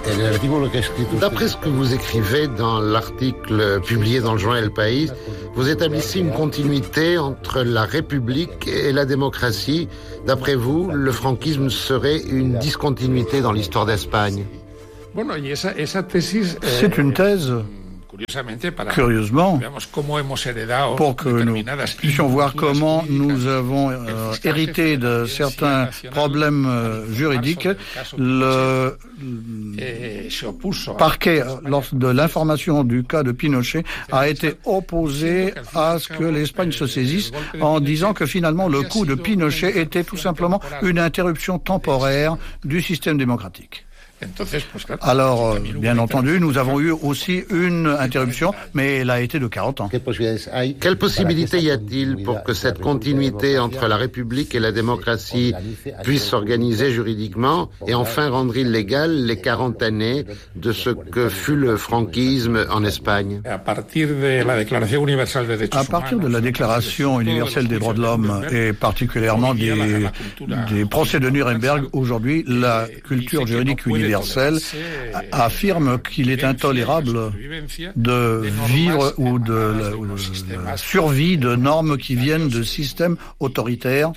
D'après ce que vous écrivez dans l'article publié dans le journal El País, vous établissez une continuité entre la République et la démocratie. D'après vous, le franquisme serait une discontinuité dans l'histoire d'Espagne. C'est une thèse, curieusement, pour que nous puissions voir comment nous avons hérité de certains problèmes juridiques. Le parquet, lors de l'information du cas de Pinochet, a été opposé à ce que l'Espagne se saisisse en disant que finalement le coup de Pinochet était tout simplement une interruption temporaire du système démocratique. Alors, bien entendu, nous avons eu aussi une interruption, mais elle a été de 40 ans. Quelle possibilité y a-t-il pour que cette continuité entre la République et la démocratie puisse s'organiser juridiquement et enfin rendre illégales les 40 années de ce que fut le franquisme en Espagne? À partir de la Déclaration universelle des droits de l'homme et particulièrement des procès de Nuremberg, aujourd'hui, la culture juridique universelle affirme qu'il est intolérable de vivre ou de la survie de normes qui viennent de systèmes autoritaires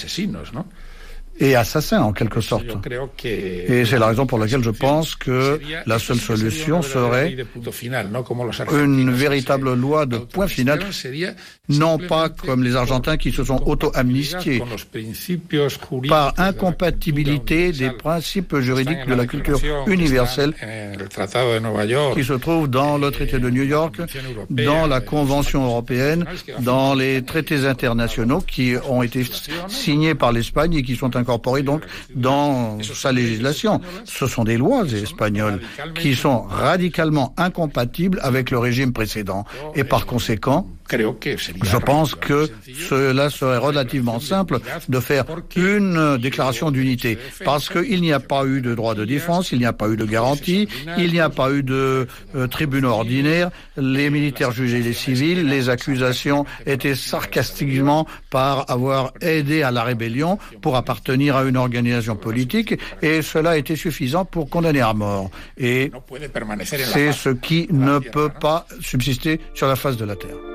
et assassins en quelque sorte. Et c'est la raison pour laquelle je pense que la seule solution serait une véritable loi de point final, non pas comme les Argentins qui se sont auto-amnistiés par incompatibilité des principes juridiques de la culture universelle qui se trouvent dans le traité de New York, dans la Convention européenne, dans les traités internationaux qui ont été signés par l'Espagne et qui sont incorporés donc dans sa législation. Ce sont des lois espagnoles qui sont radicalement incompatibles avec le régime précédent et par conséquent, je pense que cela serait relativement simple de faire une déclaration d'unité parce qu'il n'y a pas eu de droit de défense, il n'y a pas eu de garantie, il n'y a pas eu de tribunaux ordinaires, les militaires jugeaient les civils, les accusations étaient sarcastiquement par avoir aidé à la rébellion pour appartenir à une organisation politique et cela était suffisant pour condamner à mort. Et c'est ce qui ne peut pas subsister sur la face de la terre.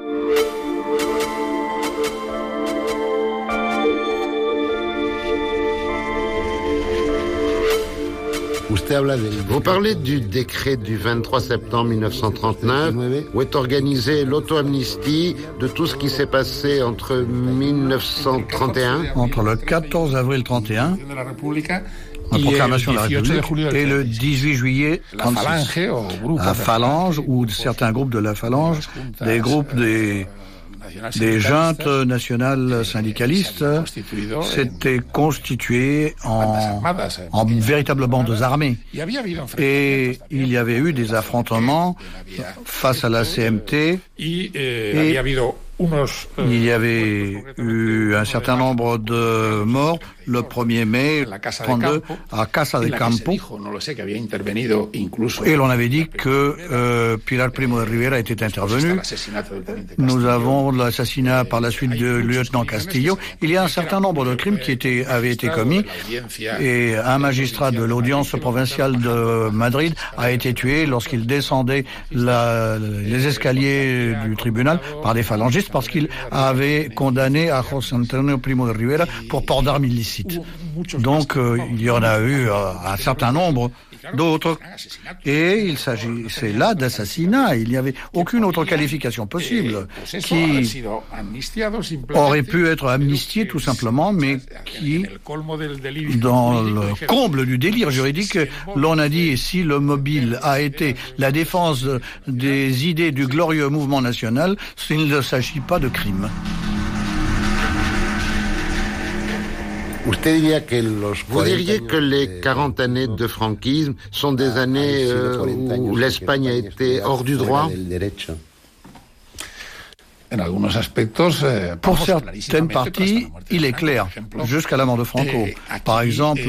Vous parlez du décret du 23 septembre 1939 où est organisée l'auto-amnistie de tout ce qui s'est passé entre 1931. Entre le 14 avril 31, la proclamation de la République, et le 18 juillet 36. La Phalange, ou certains groupes de la Phalange, des groupes des juntes nationales syndicalistes s'étaient constituées en véritables bandes armées. Et il y avait eu des affrontements face à la CMT et il y avait eu un certain nombre de morts le 1er mai 32 à Casa de Campo. Et l'on avait dit que Pilar Primo de Rivera était intervenu. Nous avons l'assassinat par la suite du lieutenant Castillo. Il y a un certain nombre de crimes qui avaient été commis et un magistrat de l'audience provinciale de Madrid a été tué lorsqu'il descendait les escaliers du tribunal par des phalangistes parce qu'il avait condamné à José Antonio Primo de Rivera pour port d'armes illicites. Donc il y en a eu un certain nombre d'autres et il s'agissait là d'assassinat. Il n'y avait aucune autre qualification possible qui aurait pu être amnistié tout simplement, mais qui, dans le comble du délire juridique, l'on a dit si le mobile a été la défense des idées du glorieux mouvement national, il ne s'agit pas de crime. Vous diriez que les 40 années de franquisme sont des années où l'Espagne a été hors du droit? Pour certaines parties, il est clair, jusqu'à la mort de Franco. Par exemple,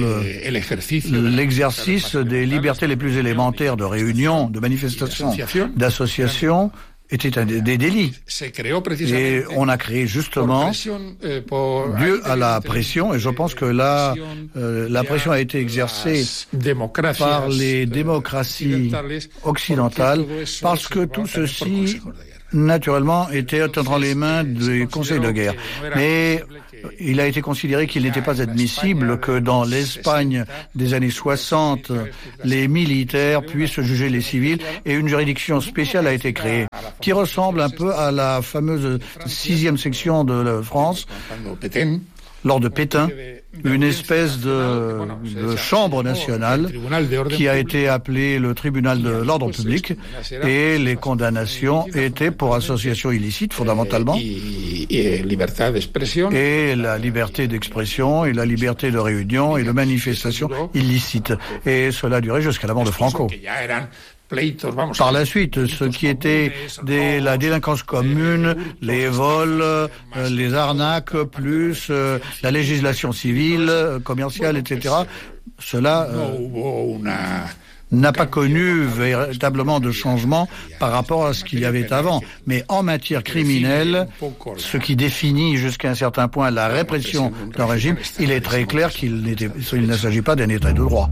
l'exercice des libertés les plus élémentaires de réunion, de manifestation, d'association était des délits. Et on a créé justement, dû à la pression, et je pense que là, la pression a été exercée par les démocraties occidentales, parce que tout ceci, naturellement, était entre les mains des conseils de guerre. Mais il a été considéré qu'il n'était pas admissible que dans l'Espagne des années 60, les militaires puissent juger les civils, et une juridiction spéciale a été créée, qui ressemble un peu à la fameuse 6e section de France, lors de Pétain, une espèce de chambre nationale qui a été appelée le tribunal de l'ordre public, et les condamnations étaient pour association illicite fondamentalement, et la liberté d'expression et la liberté de réunion et de manifestation illicite, et cela durait jusqu'à la mort de Franco. Par la suite, ce qui était la délinquance commune, les vols, les arnaques, plus la législation civile, commerciale, etc., cela n'a pas connu véritablement de changement par rapport à ce qu'il y avait avant. Mais en matière criminelle, ce qui définit jusqu'à un certain point la répression d'un régime, il est très clair qu'il ne s'agit pas d'un état de droit.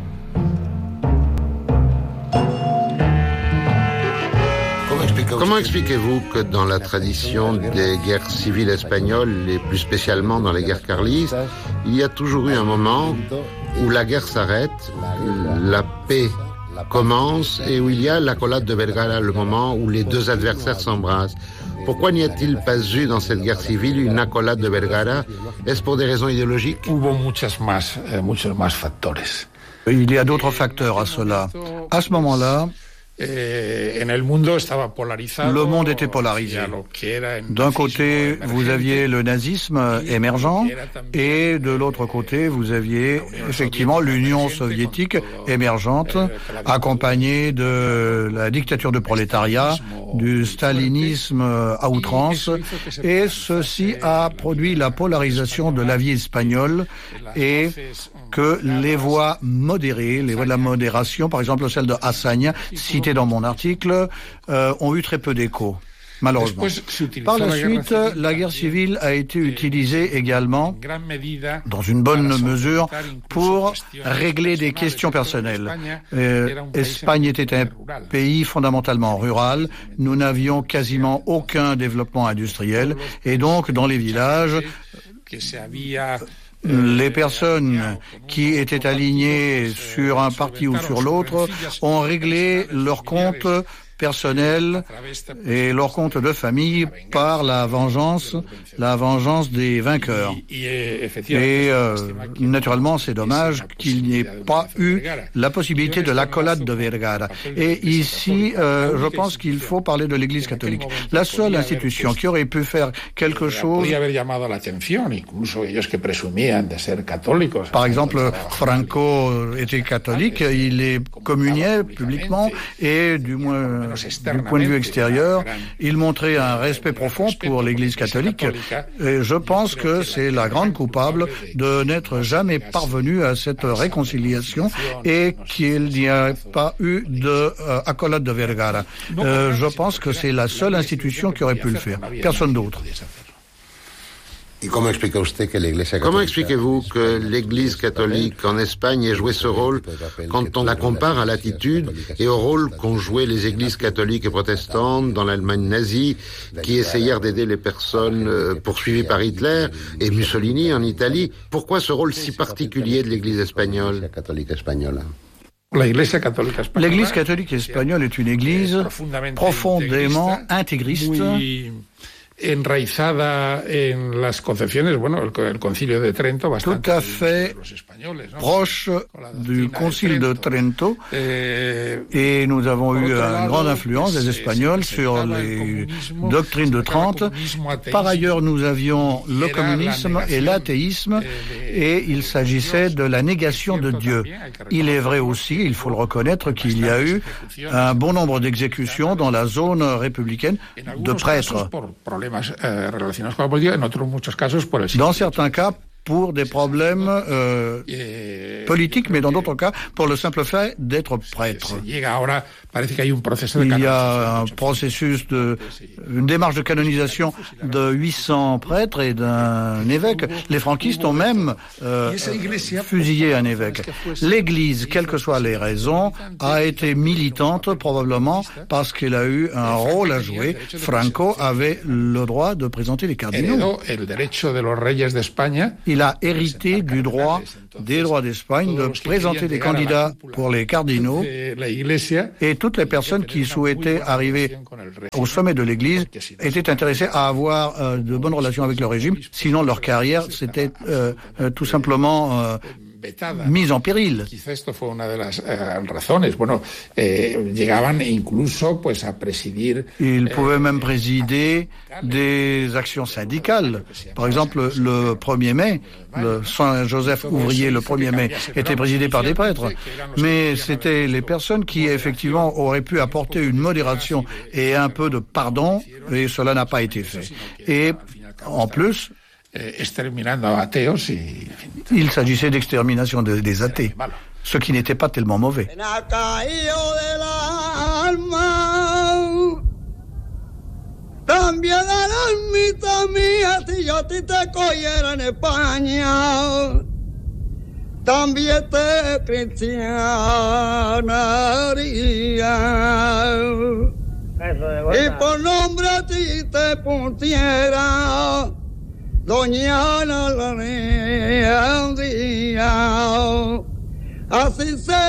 Comment expliquez-vous que dans la tradition des guerres civiles espagnoles, et plus spécialement dans les guerres carlistes, il y a toujours eu un moment où la guerre s'arrête, la paix commence, et où il y a l'accolade de Vergara, le moment où les deux adversaires s'embrassent? Pourquoi n'y a-t-il pas eu dans cette guerre civile une accolade de Vergara? Est-ce pour des raisons idéologiques? Il y a d'autres facteurs à cela. À ce moment-là, le monde était polarisé. D'un côté, vous aviez le nazisme émergent, et de l'autre côté, vous aviez effectivement l'Union soviétique émergente, accompagnée de la dictature de prolétariat, du stalinisme à outrance, et ceci a produit la polarisation de la vie espagnole, et que les voix modérées, les voix de la modération, par exemple celle de Azaña, citée dans mon article, ont eu très peu d'écho, malheureusement. Par la suite, la guerre civile a été utilisée également, dans une bonne mesure, pour régler des questions personnelles. L'Espagne était un pays fondamentalement rural, nous n'avions quasiment aucun développement industriel, et donc dans les villages, les personnes qui étaient alignées sur un parti ou sur l'autre ont réglé leurs comptes personnels et leur compte de famille par la vengeance des vainqueurs. Et naturellement, c'est dommage qu'il n'y ait pas eu la possibilité de l'accolade de Vergara. Et ici, je pense qu'il faut parler de l'Église catholique. La seule institution qui aurait pu faire quelque chose... Par exemple, Franco était catholique, il communiait publiquement, et du point de vue extérieur, il montrait un respect profond pour l'Église catholique. Et je pense que c'est la grande coupable de n'être jamais parvenu à cette réconciliation et qu'il n'y a pas eu de accolade de Vergara. Je pense que c'est la seule institution qui aurait pu le faire. Personne d'autre. Comment expliquez-vous que l'Église catholique en Espagne ait joué ce rôle quand on la compare à l'attitude et au rôle qu'ont joué les églises catholiques et protestantes dans l'Allemagne nazie, qui essayèrent d'aider les personnes poursuivies par Hitler, et Mussolini en Italie? Pourquoi ce rôle si particulier de l'Église espagnole? L'Église catholique espagnole est une église profondément intégriste, enraizada en las concepciones, el Concilio de Trento, bastante tout à fait proche du Concile de Trento, et nous avons eu une grande influence des Espagnols sur les doctrines de Trente. Par ailleurs, nous avions le communisme et l'athéisme, et il s'agissait de la négation de Dieu. Il est vrai aussi, il faut le reconnaître, qu'il y a eu un bon nombre d'exécutions dans la zone républicaine de prêtres. Dans certains cas, pour des problèmes politiques, mais dans d'autres cas, pour le simple fait d'être prêtre. Il y a un processus une démarche de canonisation de 800 prêtres et d'un évêque. Les franquistes ont même fusillé un évêque. L'Église, quelles que soient les raisons, a été militante probablement parce qu'elle a eu un rôle à jouer. Franco avait le droit de présenter les cardinaux. Il a hérité des droits d'Espagne de présenter des candidats pour les cardinaux, et toutes les personnes qui souhaitaient arriver au sommet de l'Église étaient intéressées à avoir de bonnes relations avec le régime, sinon leur carrière s'était tout simplement mise en péril. Esto fue una de las razones. Bueno, llegaban incluso pues a presidir. Ils pouvaient même présider des actions syndicales. Par exemple, le 1er mai, le Saint-Joseph ouvrier, le 1er mai, était présidé par des prêtres. Mais c'était les personnes qui, effectivement, auraient pu apporter une modération et un peu de pardon, et cela n'a pas été fait. Et en plus, il s'agissait d'extermination des athées, ce qui n'était pas tellement mauvais. También a la almita mía, si yo a ti te cogiera en España, también te cristianaría. Y por nombre a ti te pusiera Doña Ana la Neandía. Así se